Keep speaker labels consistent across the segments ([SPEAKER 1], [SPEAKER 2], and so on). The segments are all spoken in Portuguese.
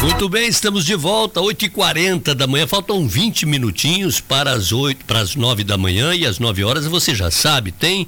[SPEAKER 1] Muito bem, estamos de volta, 8h40 da manhã, faltam 20 minutinhos para as 9 da manhã e às 9 horas, você já sabe, tem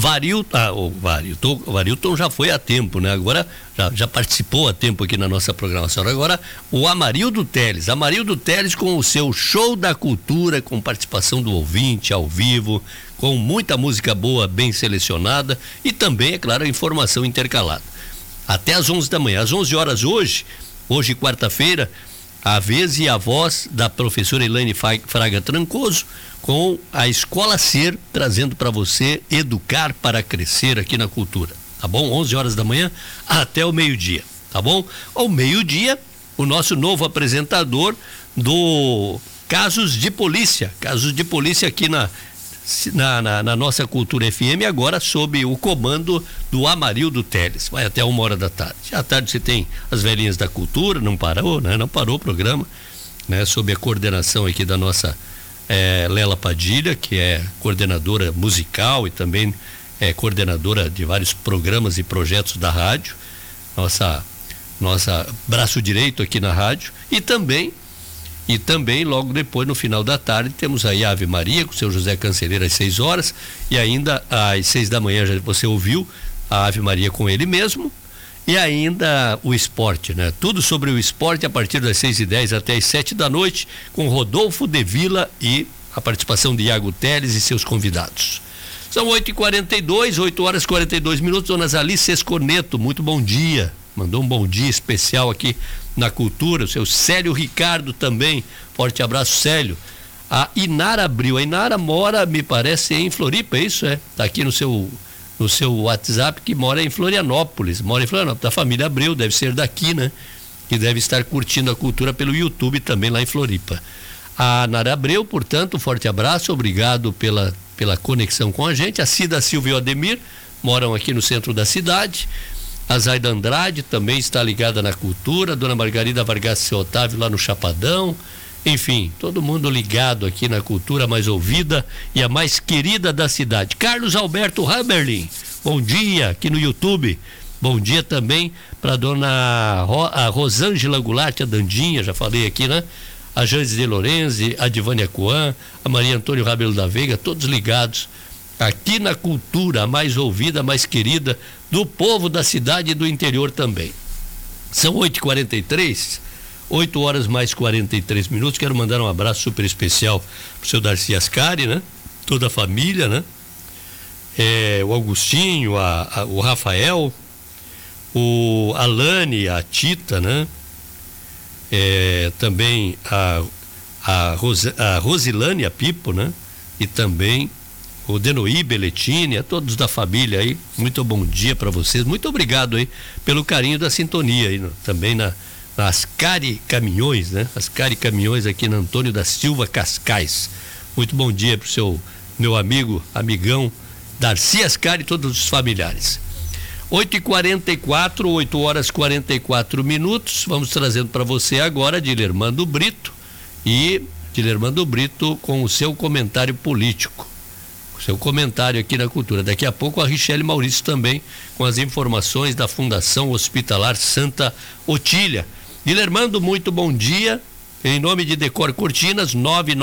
[SPEAKER 1] o Varilton já foi há tempo, né? Agora já participou há tempo aqui na nossa programação. Agora o Amarildo Teles com o seu Show da Cultura, com participação do ouvinte ao vivo, com muita música boa, bem selecionada e também, é claro, a informação intercalada. Até às 11 da manhã, às 11 horas hoje, quarta-feira, a vez e a voz da professora Elaine Fraga Trancoso com a Escola Ser, trazendo para você Educar para Crescer aqui na Cultura, tá bom? 11 horas da manhã até o meio-dia, tá bom? Ao meio-dia, o nosso novo apresentador do Casos de Polícia aqui na nossa Cultura FM, agora sob o comando do Amarildo Teles. Vai até 1h da tarde. À tarde você tem as velhinhas da cultura, não parou, né? Não parou o programa, né? Sob a coordenação aqui da nossa Lela Padilha, que é coordenadora musical e também é coordenadora de vários programas e projetos da rádio, nossa braço direito aqui na rádio, e também logo depois, no final da tarde, temos aí a Ave Maria com o seu José Cancereira às 6 horas, e ainda às 6 da manhã já você ouviu a Ave Maria com ele mesmo, e ainda o esporte, né? Tudo sobre o esporte a partir das 6h10 até as 7 da noite, com Rodolfo de Vila e a participação de Iago Teles e seus convidados. São 8h42, 8h42, Dona Zali Sesconeto, muito bom dia. Mandou um bom dia especial aqui na Cultura, o seu Célio Ricardo também, forte abraço, Célio. A Inara Abril, a Inara mora, me parece, em Floripa, é isso? Tá aqui no seu WhatsApp, que mora em Florianópolis, da família Abreu, deve ser daqui, né? Que deve estar curtindo a Cultura pelo YouTube também lá em Floripa. A Nara Abreu, portanto, forte abraço, obrigado pela conexão com a gente. A Cida Silva e o Ademir moram aqui no centro da cidade. A Zaida Andrade também está ligada na Cultura, a Dona Margarida Vargas e seu Otávio lá no Chapadão, enfim, todo mundo ligado aqui na Cultura mais ouvida e a mais querida da cidade. Carlos Alberto Haberlin, bom dia aqui no YouTube. Bom dia também para a Rosângela Goulart, a Dandinha, já falei aqui, né? A Jane de Lorenzi, a Divânia Coan, a Maria Antônio Rabelo da Veiga, todos ligados aqui na Cultura, a mais ouvida, a mais querida do povo da cidade e do interior também. São 8h43, 8h mais 43. Quero mandar um abraço super especial pro seu Darcy Ascari, né? Toda a família, né? O Augustinho, o Rafael, o Alane, a Tita, né? Também a Rosilane, a Pipo, né? E também o Denoí, Beletini, a todos da família aí, muito bom dia para vocês, muito obrigado aí pelo carinho da sintonia aí, também na Ascari Caminhões, né? Ascari Caminhões aqui na Antônio da Silva Cascais. Muito bom dia pro meu amigão Darcy Ascari e todos os familiares. 8h44, 8h44, vamos trazendo para você agora Dilermando Brito com o seu comentário político. Seu comentário aqui na Cultura. Daqui a pouco a Richelle Maurício também com as informações da Fundação Hospitalar Santa Otília. Dilermando, muito bom dia. Em nome de Decor Cortinas,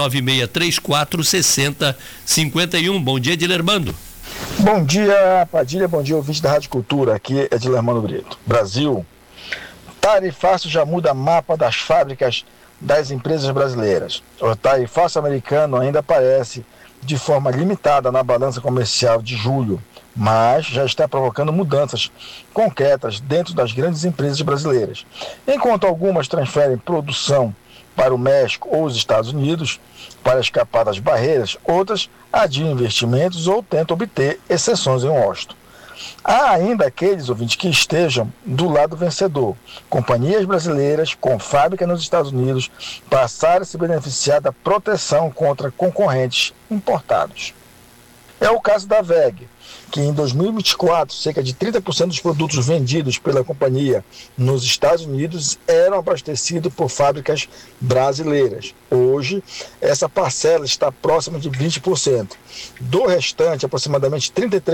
[SPEAKER 1] 996346051. Bom dia, Dilermando.
[SPEAKER 2] Bom dia, Padilha. Bom dia, ouvinte da Rádio Cultura. Aqui é Dilermando Brito. Brasil. Tarifaço já muda mapa das fábricas das empresas brasileiras. O tarifaço americano ainda aparece de forma limitada na balança comercial de julho, mas já está provocando mudanças concretas dentro das grandes empresas brasileiras. Enquanto algumas transferem produção para o México ou os Estados Unidos para escapar das barreiras, outras adiam investimentos ou tentam obter exceções em Washington. Há ainda aqueles ouvintes que estejam do lado vencedor. Companhias brasileiras com fábrica nos Estados Unidos passaram a se beneficiar da proteção contra concorrentes importados. É o caso da WEG, que em 2024, cerca de 30% dos produtos vendidos pela companhia nos Estados Unidos eram abastecidos por fábricas brasileiras. Hoje, essa parcela está próxima de 20%. Do restante, aproximadamente 33%